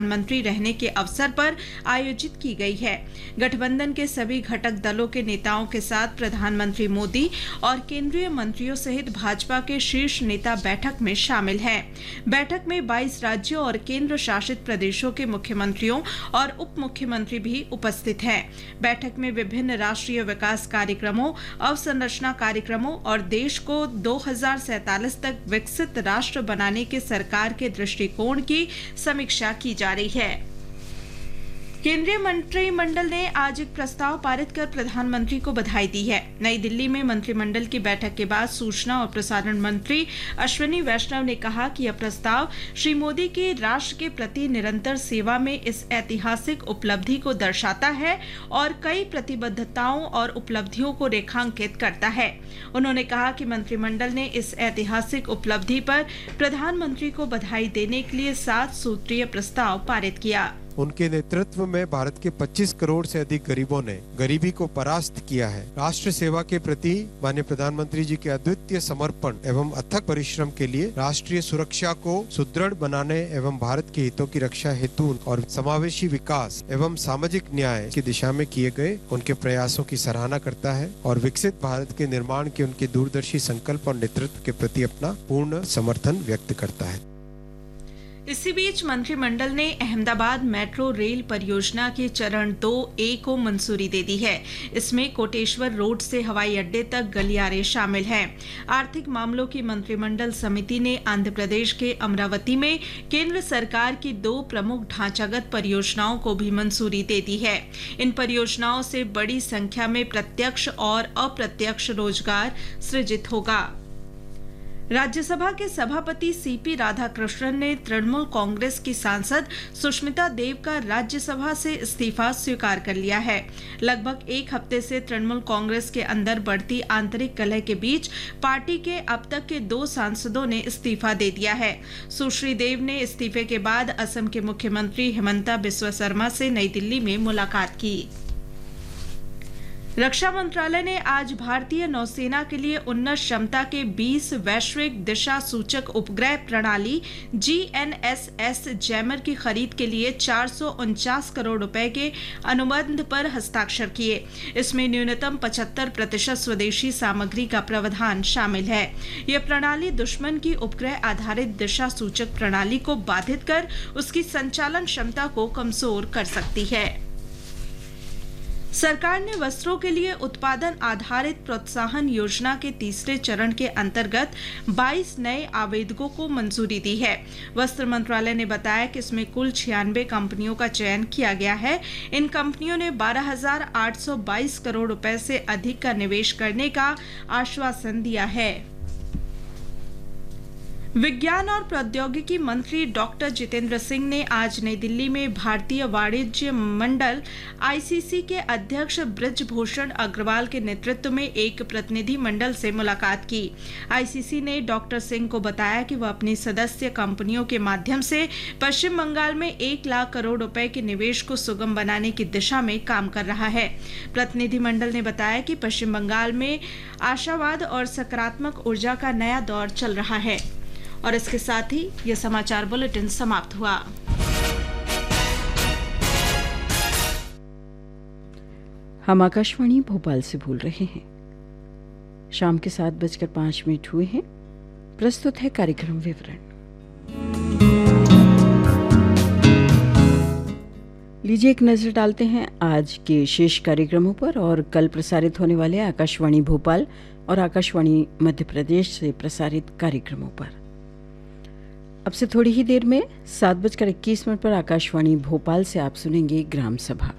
मंत्री रहने के अवसर पर आयोजित की गई है। गठबंधन के सभी घटक दलों के नेताओं के साथ प्रधानमंत्री मोदी और केंद्रीय मंत्रियों सहित भाजपा के शीर्ष नेता बैठक में शामिल हैं। बैठक में 22 राज्यों और केंद्र शासित प्रदेशों के मुख्यमंत्रियों और उप मुख्यमंत्री भी उपस्थित हैं। बैठक में विभिन्न राष्ट्रीय विकास कार्यक्रमों, अवसंरचना कार्यक्रमों और देश को 2047 तक विकसित राष्ट्र बनाने के सरकार के दृष्टिकोण की समीक्षा की जा रही है। केंद्रीय मंत्रिमंडल ने आज एक प्रस्ताव पारित कर प्रधानमंत्री को बधाई दी है। नई दिल्ली में मंत्रिमंडल की बैठक के बाद सूचना और प्रसारण मंत्री अश्विनी वैष्णव ने कहा कि यह प्रस्ताव श्री मोदी की राष्ट्र के प्रति निरंतर सेवा में इस ऐतिहासिक उपलब्धि को दर्शाता है और कई प्रतिबद्धताओं और उपलब्धियों को रेखांकित करता है। उन्होंने कहा कि मंत्रिमंडल ने इस ऐतिहासिक उपलब्धि पर प्रधानमंत्री को बधाई देने के लिए 7 सूत्रीय प्रस्ताव पारित किया। उनके नेतृत्व में भारत के 25 करोड़ से अधिक गरीबों ने गरीबी को परास्त किया है। राष्ट्र सेवा के प्रति माननीय प्रधानमंत्री जी के अद्वितीय समर्पण एवं अथक परिश्रम के लिए राष्ट्रीय सुरक्षा को सुदृढ़ बनाने एवं भारत के हितों की रक्षा हेतु और समावेशी विकास एवं सामाजिक न्याय की दिशा में किए गए उनके प्रयासों की सराहना करता है और विकसित भारत के निर्माण के उनके दूरदर्शी संकल्प और नेतृत्व के प्रति अपना पूर्ण समर्थन व्यक्त करता है। इसी बीच मंत्रिमंडल ने अहमदाबाद मेट्रो रेल परियोजना के चरण 2A को मंजूरी दे दी है। इसमें कोटेश्वर रोड से हवाई अड्डे तक गलियारे शामिल हैं। आर्थिक मामलों की मंत्रिमंडल समिति ने आंध्र प्रदेश के अमरावती में केंद्र सरकार की 2 प्रमुख ढांचागत परियोजनाओं को भी मंजूरी दे दी है। इन परियोजनाओं से बड़ी संख्या में प्रत्यक्ष और अप्रत्यक्ष रोजगार सृजित होगा। राज्यसभा के सभापति सीपी राधाकृष्णन ने तृणमूल कांग्रेस की सांसद सुष्मिता देव का राज्यसभा से इस्तीफा स्वीकार कर लिया है। लगभग 1 हफ्ते से तृणमूल कांग्रेस के अंदर बढ़ती आंतरिक कलह के बीच पार्टी के अब तक के 2 सांसदों ने इस्तीफा दे दिया है। सुश्री देव ने इस्तीफे के बाद असम के मुख्यमंत्री हिमंता बिस्वा शर्मा से नई दिल्ली में मुलाकात की। रक्षा मंत्रालय ने आज भारतीय नौसेना के लिए उन्नत क्षमता के 20 वैश्विक दिशा सूचक उपग्रह प्रणाली GNSS जैमर की खरीद के लिए 449 करोड़ रुपए के अनुबंध पर हस्ताक्षर किए। इसमें न्यूनतम 75% स्वदेशी सामग्री का प्रावधान शामिल है। यह प्रणाली दुश्मन की उपग्रह आधारित दिशा सूचक प्रणाली को बाधित कर उसकी संचालन क्षमता को कमजोर कर सकती है। सरकार ने वस्त्रों के लिए उत्पादन आधारित प्रोत्साहन योजना के तीसरे चरण के अंतर्गत 22 नए आवेदकों को मंजूरी दी है। वस्त्र मंत्रालय ने बताया कि इसमें कुल 96 कंपनियों का चयन किया गया है। इन कंपनियों ने 12,822 करोड़ रुपए से अधिक का निवेश करने का आश्वासन दिया है। विज्ञान और प्रौद्योगिकी मंत्री डॉक्टर जितेंद्र सिंह ने आज नई दिल्ली में भारतीय वाणिज्य मंडल ICC के अध्यक्ष ब्रिजभूषण अग्रवाल के नेतृत्व में एक प्रतिनिधि मंडल से मुलाकात की। ICC ने डॉक्टर सिंह को बताया कि वह अपनी सदस्य कंपनियों के माध्यम से पश्चिम बंगाल में 1 लाख करोड़ रुपए के निवेश को सुगम बनाने की दिशा में काम कर रहा है। प्रतिनिधि मंडल ने बताया कि पश्चिम बंगाल में आशावाद और सकारात्मक ऊर्जा का नया दौर चल रहा है। और इसके साथ ही यह समाचार बुलेटिन समाप्त हुआ। हम आकाशवाणी भोपाल से बोल रहे हैं। शाम के 7:05 हुए हैं। प्रस्तुत है कार्यक्रम विवरण। लीजिए एक नजर डालते हैं आज के शेष कार्यक्रमों पर और कल प्रसारित होने वाले आकाशवाणी भोपाल और आकाशवाणी मध्य प्रदेश से प्रसारित कार्यक्रमों पर। अब से थोड़ी ही देर में 7:21 पर आकाशवाणी भोपाल से आप सुनेंगे ग्राम सभा।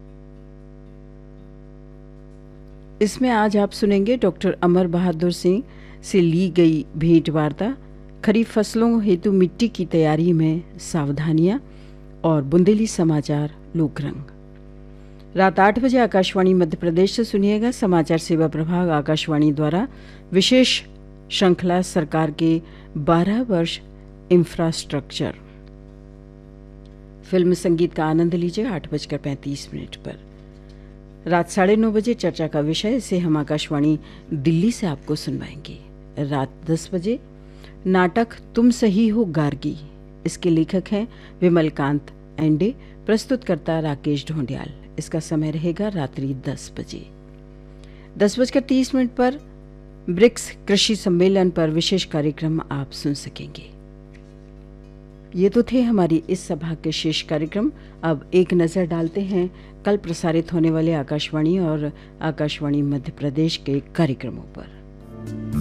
इसमें आज आप सुनेंगे डॉक्टर अमर बहादुर सिंह से ली गई भेंट वार्ता, खरीफ फसलों हेतु मिट्टी की तैयारी में सावधानियां और बुंदेली समाचार लोकरंग। रात 8 बजे आकाशवाणी मध्य प्रदेश से सुनिएगा समाचार सेवा प्रभाग आकाशवाणी द्वारा विशेष श्रृंखला सरकार के 12 वर्ष इंफ्रास्ट्रक्चर। फिल्म संगीत का आनंद लीजिए 8:35 पर। रात 9:30 बजे चर्चा का विषय इसे हम आकाशवाणी दिल्ली से आपको सुनवाएंगे। रात 10 बजे नाटक तुम सही हो गार्गी, इसके लेखक हैं विमलकांत एनडे, प्रस्तुतकर्ता राकेश ढोंडियाल। इसका समय रहेगा रात्रि 10 बजे। 10:30 पर ब्रिक्स कृषि सम्मेलन पर विशेष कार्यक्रम आप सुन सकेंगे। ये तो थे हमारी इस सभा के शेष कार्यक्रम। अब एक नज़र डालते हैं कल प्रसारित होने वाले आकाशवाणी और आकाशवाणी मध्य प्रदेश के कार्यक्रमों पर।